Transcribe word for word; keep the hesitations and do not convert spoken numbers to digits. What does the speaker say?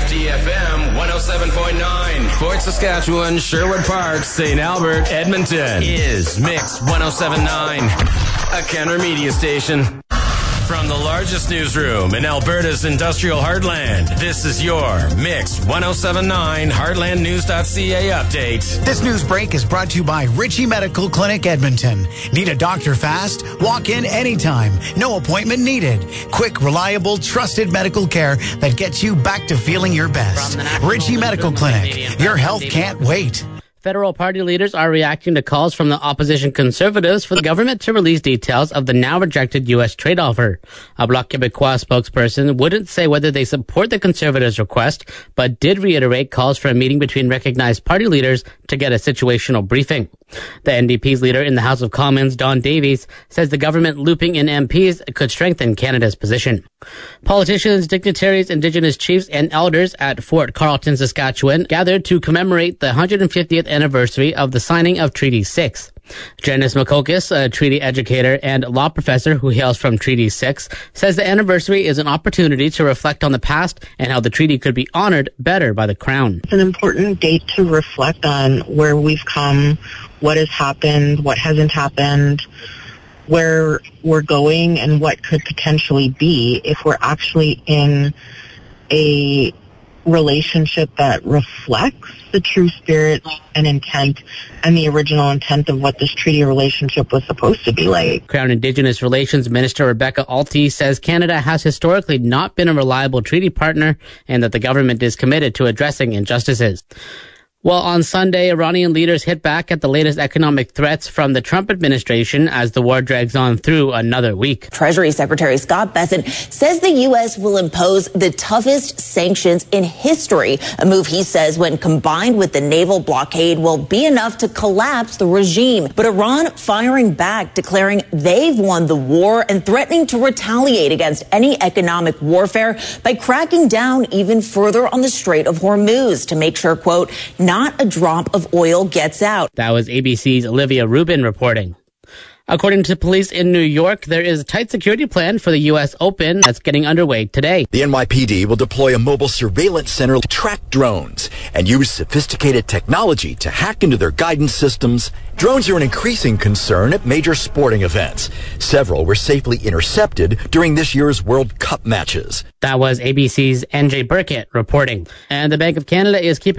C F M one oh seven point nine. Fort Saskatchewan, Sherwood Park, Saint Albert, Edmonton is Mix one oh seven point nine, a Kenner Media station. From the largest newsroom in Alberta's industrial heartland, this is your Mix one oh seven point nine Heartland News dot C A update. This news break is brought to you by Ritchie Medical Clinic, Edmonton. Need a doctor fast? Walk in anytime. No appointment needed. Quick, reliable, trusted medical care that gets you back to feeling your best. Ritchie Medical Clinic. Your health can't wait. Federal party leaders are reacting to calls from the opposition Conservatives for the government to release details of the now-rejected U S trade offer. A Bloc Québécois spokesperson wouldn't say whether they support the Conservatives' request, but did reiterate calls for a meeting between recognized party leaders to get a situational briefing. The N D P's leader in the House of Commons, Don Davies, says the government looping in M Ps could strengthen Canada's position. Politicians, dignitaries, Indigenous chiefs, and elders at Fort Carlton, Saskatchewan gathered to commemorate the one hundred fiftieth anniversary of the signing of Treaty six. Janice Makokis, a treaty educator and law professor who hails from Treaty six, says the anniversary is an opportunity to reflect on the past and how the treaty could be honored better by the Crown. It's an important date to reflect on where we've come, what has happened, what hasn't happened, where we're going, and what could potentially be if we're actually in a relationship that reflects the true spirit and intent and the original intent of what this treaty relationship was supposed to be like. Crown Indigenous Relations Minister Rebecca Alty says Canada has historically not been a reliable treaty partner and that the government is committed to addressing injustices. Well, on Sunday, Iranian leaders hit back at the latest economic threats from the Trump administration as the war drags on through another week. Treasury Secretary Scott Bessent says the U S will impose the toughest sanctions in history, a move he says when combined with the naval blockade will be enough to collapse the regime. But Iran firing back, declaring they've won the war and threatening to retaliate against any economic warfare by cracking down even further on the Strait of Hormuz to make sure, quote, not a drop of oil gets out. That was A B C's Olivia Rubin reporting. According to police in New York, there is a tight security plan for the U S Open that's getting underway today. The N Y P D will deploy a mobile surveillance center to track drones and use sophisticated technology to hack into their guidance systems. Drones are an increasing concern at major sporting events. Several were safely intercepted during this year's World Cup matches. That was A B C's N J Burkett reporting. And the Bank of Canada is keeping